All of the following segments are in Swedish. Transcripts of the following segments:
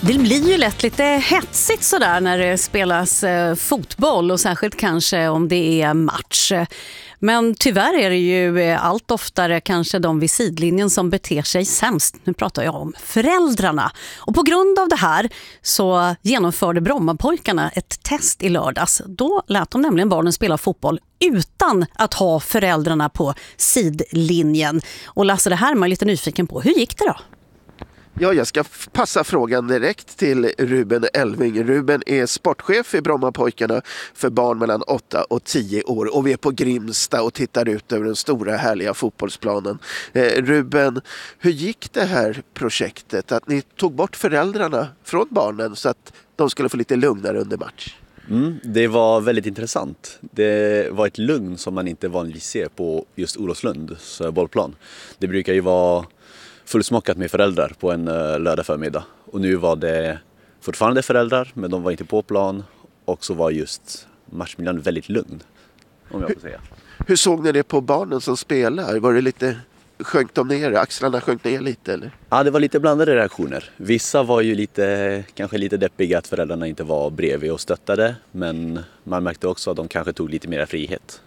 Det blir ju lätt lite hetsigt sådär när det spelas fotboll och särskilt kanske om det är match. Men tyvärr är det ju allt oftare kanske de vid sidlinjen som beter sig sämst. Nu pratar jag om föräldrarna. Och på grund av det här så genomförde Brommapojkarna ett test i lördags. Då lät de nämligen barnen spela fotboll utan att ha föräldrarna på sidlinjen. Och Lasse, det här är man lite nyfiken på. Hur gick det då? Ja, jag ska passa frågan direkt till Ruben Elving. Ruben är sportchef i Brommapojkarna för barn mellan 8 och 10 år. Och vi är på Grimsta och tittar ut över den stora härliga fotbollsplanen. Ruben, hur gick det här projektet? Att ni tog bort föräldrarna från barnen så att de skulle få lite lugnare under match? Det var väldigt intressant. Det var ett lugn som man inte vanligtvis ser på just Olofslunds bollplan. Det brukar ju vara fullsmockat med föräldrar på en lördag förmiddag. Och nu var det fortfarande föräldrar, men de var inte på plan. Och så var just matchmiljön väldigt lugn, om jag får säga. Hur såg ni det på barnen som spelar? Var det lite, sjönk de ner? Axlarna sjönk ner lite, eller? Ja, det var lite blandade reaktioner. Vissa var ju kanske lite deppiga att föräldrarna inte var bredvid och stöttade. Men man märkte också att de kanske tog lite mer frihet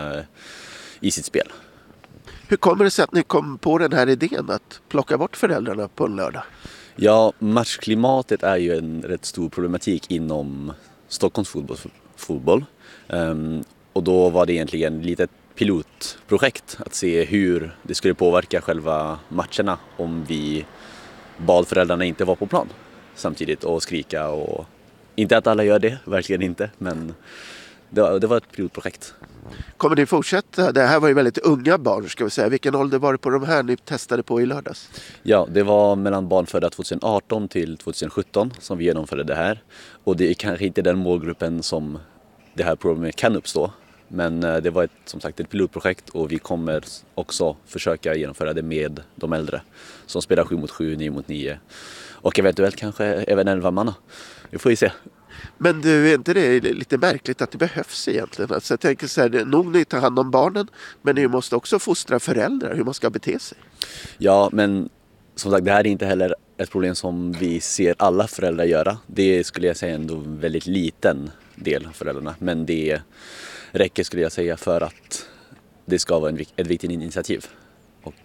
i sitt spel. Hur kommer det sig att ni kom på den här idén att plocka bort föräldrarna på en lördag? Ja, matchklimatet är ju en rätt stor problematik inom Stockholms fotboll. Och då var det egentligen lite ett pilotprojekt att se hur det skulle påverka själva matcherna om vi bad föräldrarna inte vara på plan samtidigt och skrika. Och inte att alla gör det, verkligen inte, men det var ett pilotprojekt. Kommer ni fortsätta? Det här var ju väldigt unga barn, ska vi säga. Vilken ålder var det på de här ni testade på i lördags? Ja, det var mellan barn födda 2018 till 2017 som vi genomförde det här. Och det är kanske inte den målgruppen som det här problemet kan uppstå. Men det var som sagt ett pilotprojekt och vi kommer också försöka genomföra det med de äldre som spelar 7 mot 7, 9 mot 9 och eventuellt kanske även 11 manna. Det får vi se. Men du, är inte det lite märkligt att det behövs egentligen? Alltså jag tänker så här, nog ni tar hand om barnen, men ni måste också fostra föräldrar hur man ska bete sig. Ja, men som sagt, det här är inte heller ett problem som vi ser alla föräldrar göra. Det skulle jag säga ändå en väldigt liten del av föräldrarna, men det räcker skulle jag säga för att det ska vara ett viktigt initiativ. Och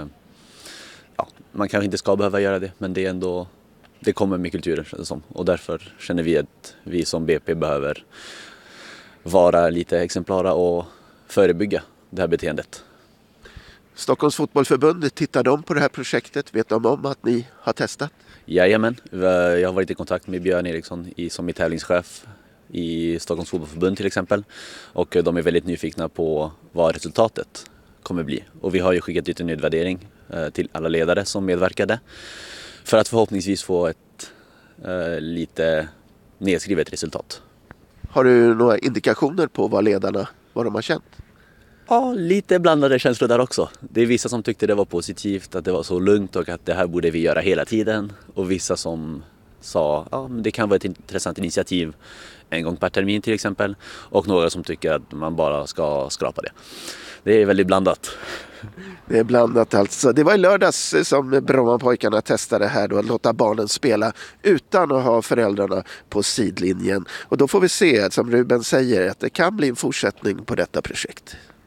ja, man kanske inte ska behöva göra det, men det är ändå, det kommer med kulturen som. Och därför känner vi att vi som BP behöver vara lite exemplara och förebygga det här beteendet. Stockholms fotbollförbund, tittar de på det här projektet? Vet de om att ni har testat? Jajamän, jag har varit i kontakt med Björn Eriksson som är tävlingschef i Stockholms fotbollförbund till exempel. Och de är väldigt nyfikna på vad resultatet kommer bli. Och vi har ju skickat ut en utvärdering till alla ledare som medverkade. För att förhoppningsvis få ett lite nedskrivet resultat. Har du några indikationer på vad de har känt? Ja, lite blandade känslor där också. Det är vissa som tyckte det var positivt, att det var så lugnt och att det här borde vi göra hela tiden. Och vissa som sa ja, det kan vara ett intressant initiativ en gång per termin till exempel. Och några som tycker att man bara ska skrapa det. Det är väldigt blandat. Det är blandat alltså. Det var i lördags som Brommapojkarna testade här då, att låta barnen spela utan att ha föräldrarna på sidlinjen. Och då får vi se, som Ruben säger, att det kan bli en fortsättning på detta projekt.